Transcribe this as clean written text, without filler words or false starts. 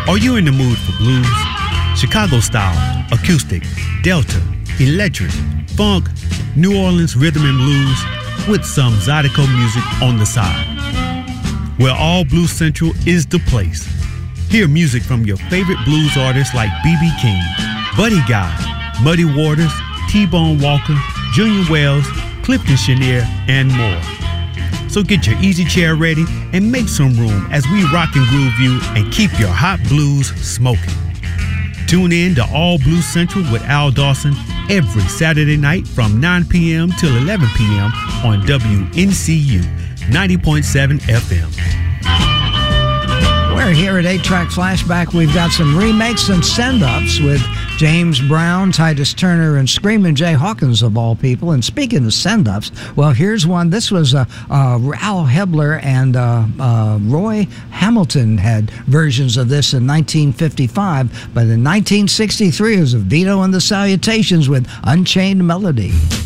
Are you in the mood for blues? Chicago style, acoustic, Delta, electric, funk, New Orleans rhythm and blues with some Zydeco music on the side. Well, All Blues Central is the place. Hear music from your favorite blues artists like B.B. King, Buddy Guy, Muddy Waters, T-Bone Walker, Junior Wells, Clifton Chenier, and more. So get your easy chair ready and make some room as we rock and groove you and keep your hot blues smoking. Tune in to All Blues Central with Al Dawson every Saturday night from 9 p.m. till 11 p.m. on WNCU 90.7 FM. We're here at 8-Track Flashback. We've got some remakes and send-ups with James Brown, Titus Turner, and Screamin' Jay Hawkins, of all people. And speaking of send-ups, well, here's one. This was Al Hebler and Roy Hamilton had versions of this in 1955. But in 1963, it was Vito and the Salutations with Unchained Melody.